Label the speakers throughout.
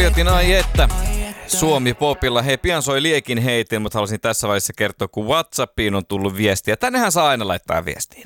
Speaker 1: Elliotin ai että Suomi Popilla. Hei, pian soi Liekin heitin, mutta haluaisin tässä vaiheessa kertoa, kun WhatsAppiin on tullut viestiä. Tännehän saa aina laittaa viestiä.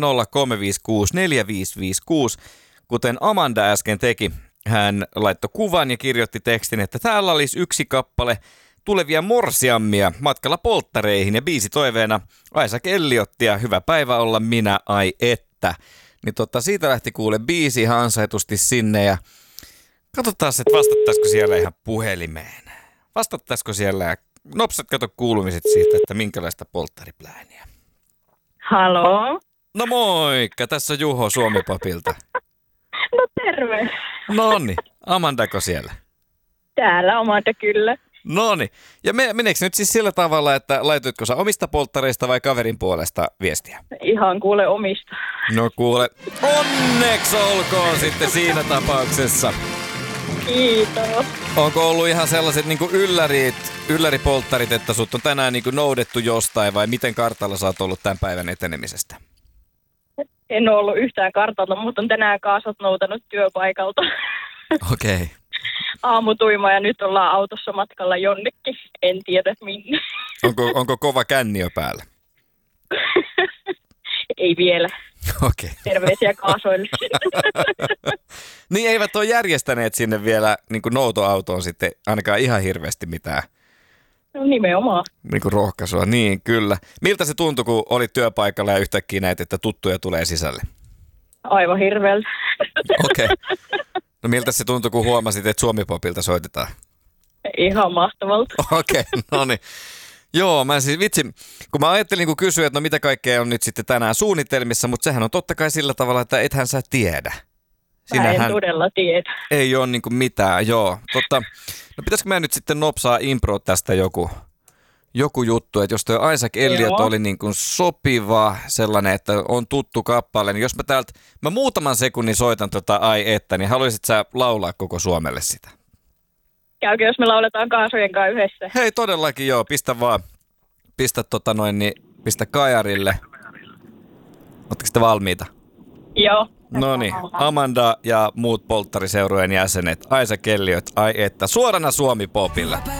Speaker 1: 040 kuten Amanda äsken teki. Hän laittoi kuvan ja kirjoitti tekstin, että täällä olisi yksi kappale tulevia morsiammia matkalla polttareihin ja biisi toiveena Isaac Elliottia, hyvä päivä olla minä, ai että. Niin siitä lähti kuule biisi ihan ansaitusti sinne ja katsotaan, että vastattaisiko siellä ihan puhelimeen. Vastattaisiko siellä ja nopsat kato kuulumiset siitä, että minkälaista polttariplääniä.
Speaker 2: Haloo?
Speaker 1: No moikka, tässä on Juho Suomi Popilta.
Speaker 2: No terve.
Speaker 1: Nonni, Amandako siellä?
Speaker 2: Täällä Amanda kyllä.
Speaker 1: Noni, ja meneekö nyt siis sillä tavalla, että laitoitko sä omista polttareista vai kaverin puolesta viestiä?
Speaker 2: Ihan kuule omista.
Speaker 1: No kuule, onneksi olkoon sitten siinä tapauksessa.
Speaker 2: Kiitos.
Speaker 1: Onko ollut ihan sellaiset niin kuin ylläripolttarit, että sut on tänään niin kuin noudettu jostain vai miten kartalla sä oot ollut tämän päivän etenemisestä?
Speaker 2: En ole ollut yhtään kartalla, mutta on tänään kaasot noutanut työpaikalta.
Speaker 1: Okei. Okay.
Speaker 2: Aamutuima ja nyt ollaan autossa matkalla jonnekin. En tiedä minne.
Speaker 1: Onko kova känniö päällä?
Speaker 2: Ei vielä.
Speaker 1: Okei. Okay.
Speaker 2: Terveisiä kaasoille.
Speaker 1: Niin eivät ole järjestäneet sinne vielä niin kuin noutoautoon sitten ainakaan ihan hirveästi mitään.
Speaker 2: No nimenomaan. Niin
Speaker 1: kuin rohkaisua, niin kyllä. Miltä se tuntui, kun olit työpaikalla ja yhtäkkiä näet, että tuttuja tulee sisälle?
Speaker 2: Aivan hirveältä.
Speaker 1: Okei. Okay. No miltä se tuntui, kun huomasit, että Suomi Popilta soitetaan?
Speaker 2: Ihan mahtavalta.
Speaker 1: Okei, okay, no niin. Joo, mä siis vitsi, kun mä ajattelin kun kysyä, että no mitä kaikkea on nyt sitten tänään suunnitelmissa, mutta sehän on totta kai sillä tavalla, että ethän sä tiedä.
Speaker 2: Mä en todella tiedä.
Speaker 1: Ei ole niin kuin mitään, joo. No pitäisikö mä nyt sitten nopsaa impro tästä joku juttu, että jos toi Isaac Elliot oli niin kuin sopiva sellainen, että on tuttu kappale, niin jos mä muutaman sekunnin soitan ai että, niin haluaisit sä laulaa koko Suomelle sitä?
Speaker 2: Käykö, jos me lauletaan kaasojen kanssa yhdessä?
Speaker 1: Hei, todellakin joo, pistä vaan, pistä kajarille. Oletteko te valmiita?
Speaker 2: Joo.
Speaker 1: Noniin, Amanda ja muut polttariseurojen jäsenet, Isaac Elliot, ai että, suorana Suomi Popille.